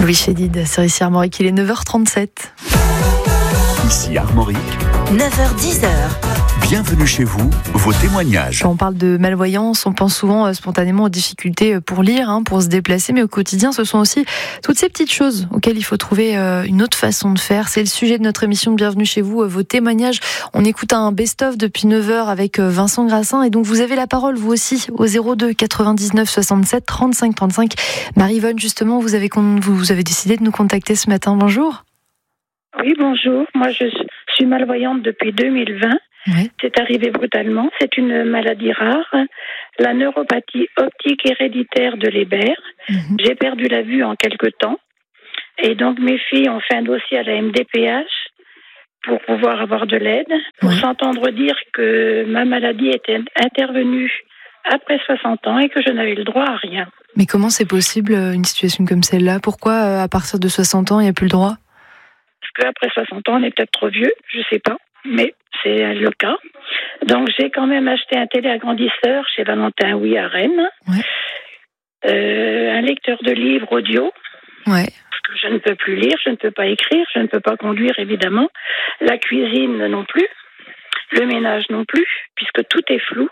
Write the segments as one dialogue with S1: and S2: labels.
S1: Louis Chédid, sur ici Armorique, il est 9h37.
S2: Ici Armorique,
S3: 9h-10h.
S2: bienvenue chez vous, vos témoignages.
S1: Quand on parle de malvoyance, on pense souvent spontanément aux difficultés pour lire, pour se déplacer, mais au quotidien, ce sont aussi toutes ces petites choses auxquelles il faut trouver une autre façon de faire. C'est le sujet de notre émission de Bienvenue chez vous, vos témoignages. On écoute un best-of depuis 9h avec Vincent Grassin, et donc vous avez la parole, vous aussi, au 02 99 67 35 35. Marie-Vonne, justement, vous avez décidé de nous contacter ce matin. Bonjour.
S4: Oui, bonjour. Moi, je suis malvoyante depuis 2020.
S1: Oui.
S4: C'est arrivé brutalement. C'est une maladie rare, la neuropathie optique héréditaire de Leber. J'ai perdu la vue en quelque temps. Et donc, mes filles ont fait un dossier à la MDPH pour pouvoir avoir de l'aide, pour s'entendre dire que ma maladie était intervenue après 60 ans et que je n'avais le droit à rien.
S1: Mais comment c'est possible, une situation comme celle-là ? Pourquoi, à partir de 60 ans, il n'y a plus le droit ?
S4: Parce qu'après 60 ans, on est peut-être trop vieux, je sais pas, mais c'est le cas. Donc, j'ai quand même acheté un téléagrandisseur chez Valentin Houy à Rennes, un lecteur de livres audio, parce que je ne peux plus lire, je ne peux pas écrire, je ne peux pas conduire, évidemment, la cuisine non plus, le ménage non plus, puisque tout est flou.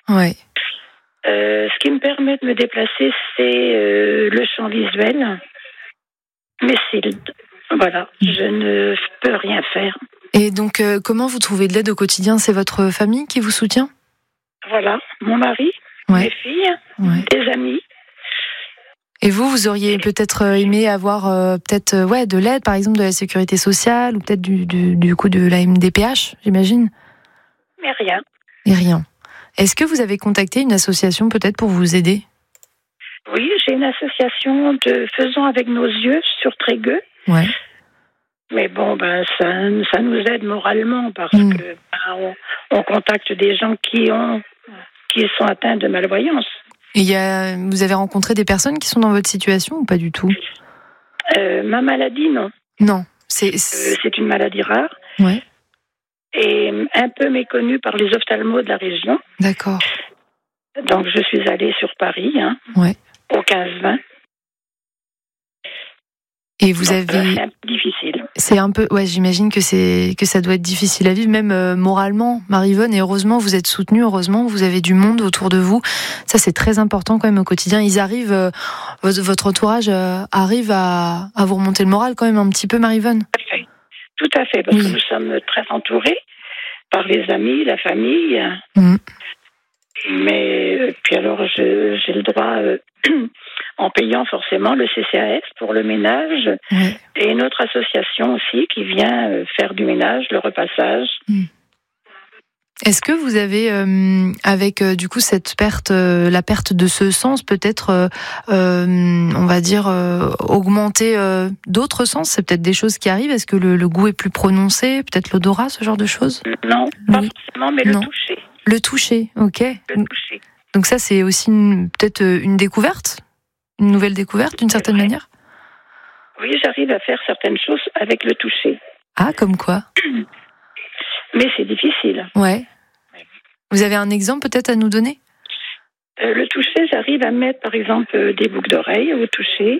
S4: Ce qui me permet de me déplacer, c'est le champ visuel, mais voilà, je ne peux rien faire.
S1: Et donc, comment vous trouvez de l'aide au quotidien ? C'est votre famille qui vous soutient ?
S4: Voilà, mon mari, mes filles, des amis.
S1: Et vous auriez peut-être aimé avoir de l'aide, par exemple de la sécurité sociale, ou peut-être du coup de la MDPH, j'imagine ?
S4: Mais rien.
S1: Et rien. Est-ce que vous avez contacté une association peut-être pour vous aider ?
S4: Oui, j'ai une association de Faisons avec nos yeux sur Trégueux. Mais bon, ça nous aide moralement parce que on contacte des gens qui sont atteints de malvoyance.
S1: Et vous avez rencontré des personnes qui sont dans votre situation ou pas du tout ?
S4: Ma maladie, non.
S1: Non.
S4: C'est une maladie rare. Et un peu méconnue par les ophtalmos de la région.
S1: D'accord.
S4: Donc je suis allée sur Paris, au 15-20.
S1: Et vous avez...
S4: C'est un peu difficile.
S1: C'est un peu... j'imagine que ça doit être difficile à vivre, même moralement, Marie-Vonne. Et heureusement, vous êtes soutenue, heureusement, vous avez du monde autour de vous. Ça, c'est très important quand même au quotidien. Ils arrivent, votre entourage arrive à vous remonter le moral quand même un petit peu, Marie-Vonne.
S4: Tout à fait, parce que nous sommes très entourés par les amis, la famille. Mais puis alors, j'ai le droit, en payant forcément le CCAS pour le ménage, et une autre association aussi qui vient faire du ménage, le repassage.
S1: Est-ce que vous avez, avec du coup cette perte, la perte de ce sens, peut-être, on va dire, augmenter d'autres sens ? C'est peut-être des choses qui arrivent. Est-ce que le goût est plus prononcé ? Peut-être l'odorat, ce genre de choses ?
S4: Non, pas forcément, mais le toucher.
S1: Le toucher, ok.
S4: Le toucher.
S1: Donc ça, c'est aussi peut-être une découverte ? Une nouvelle découverte, d'une certaine manière ?
S4: Oui, j'arrive à faire certaines choses avec le toucher.
S1: Ah, comme quoi ?
S4: Mais c'est difficile.
S1: Vous avez un exemple peut-être à nous donner ?
S4: Le toucher, j'arrive à mettre par exemple des boucles d'oreilles au toucher.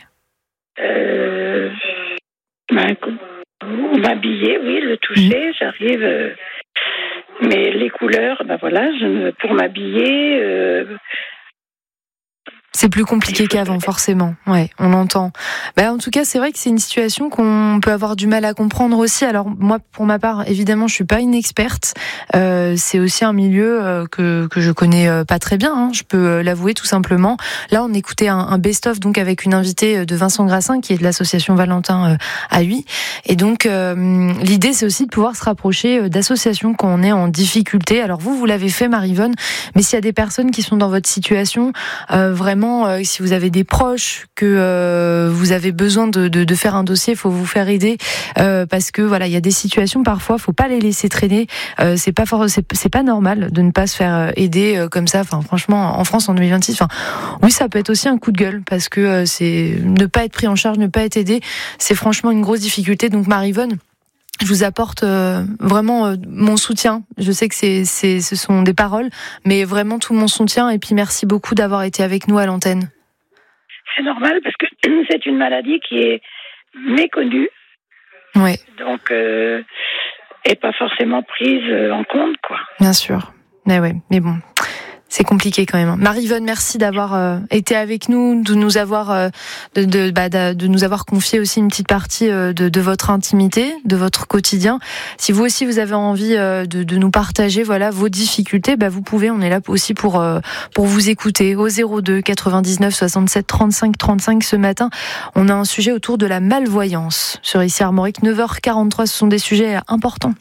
S4: M'habiller, oui, le toucher, j'arrive. Mais les couleurs, pour m'habiller.
S1: C'est plus compliqué qu'avant, forcément. On l'entend. En tout cas, c'est vrai que c'est une situation qu'on peut avoir du mal à comprendre aussi. Alors moi, pour ma part, évidemment, je suis pas une experte. C'est aussi un milieu que je connais pas très bien. Je peux l'avouer tout simplement. Là, on écoutait un best-of donc avec une invitée de Vincent Grassin, qui est de l'association Valentin à Huy. Et donc, l'idée, c'est aussi de pouvoir se rapprocher d'associations quand on est en difficulté. Alors vous l'avez fait, Marie-Vonne, mais s'il y a des personnes qui sont dans votre situation, vraiment, si vous avez des proches, que vous avez besoin de faire un dossier, il faut vous faire aider, parce que il y a des situations parfois, faut pas les laisser traîner. C'est pas normal de ne pas se faire aider comme ça. Enfin, franchement, en France en 2026, oui, ça peut être aussi un coup de gueule, parce que c'est ne pas être pris en charge, ne pas être aidé, c'est franchement une grosse difficulté. Donc Marie-Vonne, je vous apporte vraiment mon soutien. Je sais que ce sont des paroles, mais vraiment tout mon soutien. Et puis merci beaucoup d'avoir été avec nous à l'antenne.
S4: c'est normal parce que c'est une maladie qui est méconnue.
S1: Ouais.
S4: Donc, et pas forcément prise en compte, quoi.
S1: Bien sûr. Mais ouais, mais bon. C'est compliqué quand même. Marie-Yvonne, merci d'avoir été avec nous, de nous avoir de nous avoir confié aussi une petite partie de votre intimité, de votre quotidien. Si vous aussi vous avez envie de nous partager vos difficultés, vous pouvez. On est là aussi pour vous écouter au 02 99 67 35 35. Ce matin, on a un sujet autour de la malvoyance sur Ici Armorique. 9h43, ce sont des sujets importants.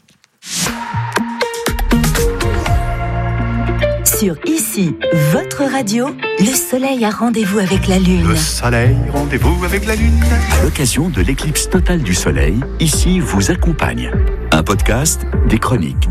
S3: Sur Ici, votre radio, le soleil a rendez-vous avec la lune.
S2: Le soleil, rendez-vous avec la lune. À l'occasion de l'éclipse totale du soleil, Ici vous accompagne. Un podcast, des chroniques,